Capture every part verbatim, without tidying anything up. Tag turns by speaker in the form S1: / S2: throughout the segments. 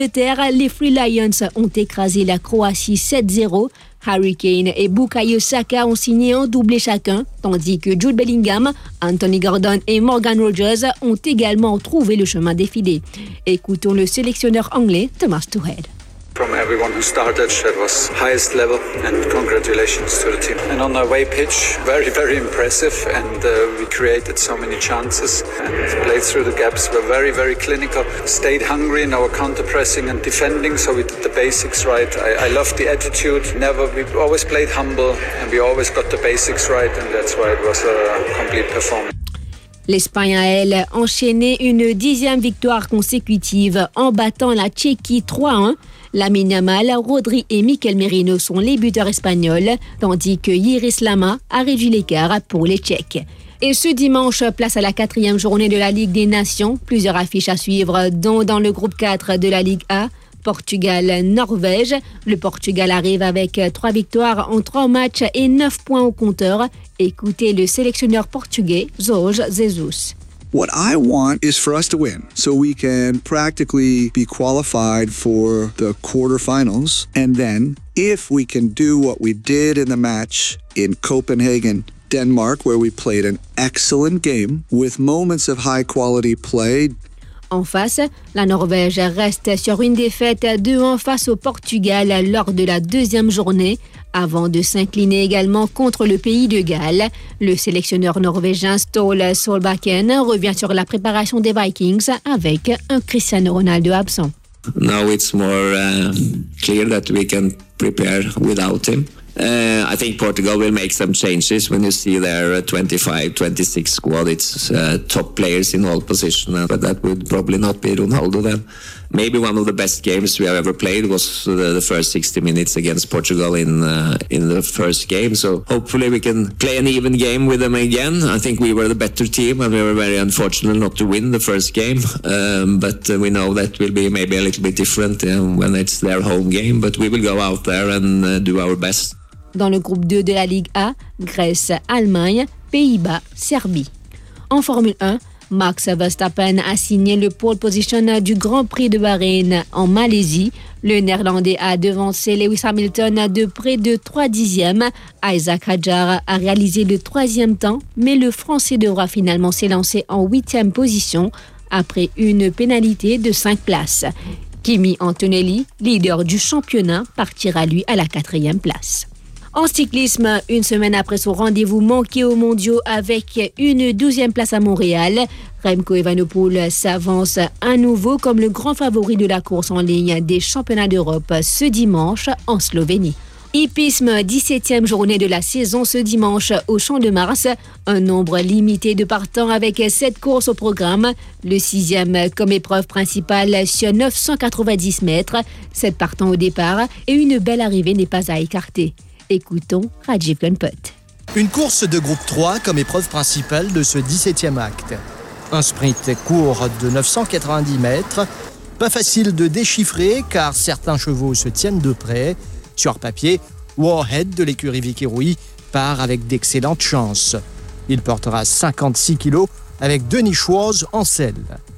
S1: Les Free Lions ont écrasé la Croatie sept zéro. Harry Kane et Bukayo Saka ont signé un doublé chacun, tandis que Jude Bellingham, Anthony Gordon et Morgan Rogers ont également trouvé le chemin défilé. Écoutons le sélectionneur anglais Thomas Tuchel.
S2: From everyone who started, it was highest level, and congratulations to the team. And on our away pitch, very, very impressive, and uh, we created so many chances and played through the gaps. We're very, very clinical, stayed hungry in our counter-pressing and defending, so we did the basics right. I, I love the attitude. Never, we always played humble, and we always got the basics right, and that's why it was a complete performance.
S1: L'Espagne a, elle, enchaîné une dixième victoire consécutive en battant la Tchéquie trois un. Lamine Yamal, Rodri et Mikel Merino sont les buteurs espagnols, tandis que Iris Lama a réduit l'écart pour les Tchèques. Et ce dimanche, place à la quatrième journée de la Ligue des Nations. Plusieurs affiches à suivre, dont dans le groupe quatre de la Ligue A, Portugal-Norvège. Le Portugal arrive avec trois victoires en trois matchs et neuf points au compteur. Écoutez le sélectionneur portugais, Jorge Jesus.
S3: What I want is for us to win, so we can practically be qualified for the quarterfinals. And then, if we can do what we did in the match in Copenhagen, Denmark, where we played an excellent game with moments of high quality play.
S1: En face, la Norvège reste sur une défaite deux un face au Portugal lors de la deuxième journée, avant de s'incliner également contre le pays de Galles. Le sélectionneur norvégien Ståle Solbakken revient sur la préparation des Vikings avec un Cristiano Ronaldo absent.
S4: Now it's more uh, clear that we can prepare without him. Uh, I think Portugal will make some changes when you see their uh, twenty-five twenty-six squad. It's uh, top players in all positions, but that would probably not be Ronaldo then. Maybe one of the best games we have ever played was the, the first sixty minutes against Portugal in uh, in the first game. So hopefully we can play an even game with them again. I think we were the better team and we were very unfortunate not to win the first game. Um, but uh, we know that will be maybe a little bit different uh, when it's their home game. But we will go out there and uh, do our best.
S1: Dans le groupe deux de la Ligue A, Grèce, Allemagne, Pays-Bas, Serbie. En Formule un, Max Verstappen a signé le pole position du Grand Prix de Bahreïn en Malaisie. Le Néerlandais a devancé Lewis Hamilton de près de trois dixièmes. Isaac Hadjar a réalisé le troisième temps, mais le Français devra finalement s'élancer en huitième position après une pénalité de cinq places. Kimi Antonelli, leader du championnat, partira lui à la quatrième place. En cyclisme, une semaine après son rendez-vous manqué aux mondiaux avec une douzième place à Montréal, Remco Evenepoel s'avance à nouveau comme le grand favori de la course en ligne des championnats d'Europe ce dimanche en Slovénie. Hippisme, dix-septième journée de la saison ce dimanche au Champ de Mars. Un nombre limité de partants avec sept courses au programme. Le sixième comme épreuve principale sur neuf cent quatre-vingt-dix mètres. sept partants au départ et une belle arrivée n'est pas à écarter. Écoutons Rajiv Gunput.
S5: Une course de groupe trois comme épreuve principale de ce dix-septième acte. Un sprint court de neuf cent quatre-vingt-dix mètres. Pas facile de déchiffrer car certains chevaux se tiennent de près. Sur papier, Warhead de l'écurie Vicky Rouy part avec d'excellentes chances. Il portera cinquante-six kilos avec Denis Schwarz en selle.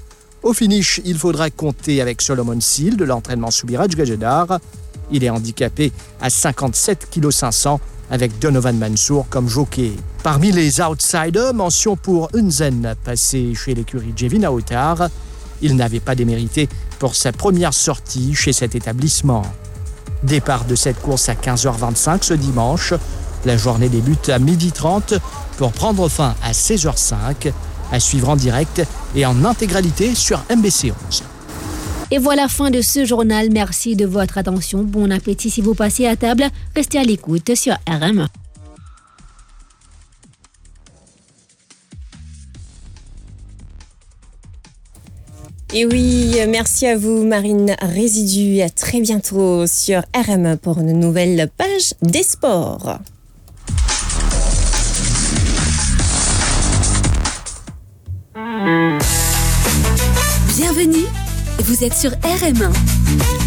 S5: Au finish, il faudra compter avec Solomon Seal de l'entraînement Subiraj Gajedar. Il est handicapé à cinquante-sept kilos cinq cents avec Donovan Mansour comme jockey. Parmi les outsiders, mention pour Unzen, passé chez l'écurie Jevin Autar. Il n'avait pas démérité pour sa première sortie chez cet établissement. Départ de cette course à quinze heures vingt-cinq ce dimanche. La journée débute à midi trente pour prendre fin à seize heures cinq, à suivre en direct et en intégralité sur M B C onze.
S1: Et voilà, fin de ce journal. Merci de votre attention. Bon appétit si vous passez à table. Restez à l'écoute sur R M.
S6: Et oui, merci à vous Marine Résidu. À très bientôt sur R M pour une nouvelle page des sports.
S7: Bienvenue, vous êtes sur R M un.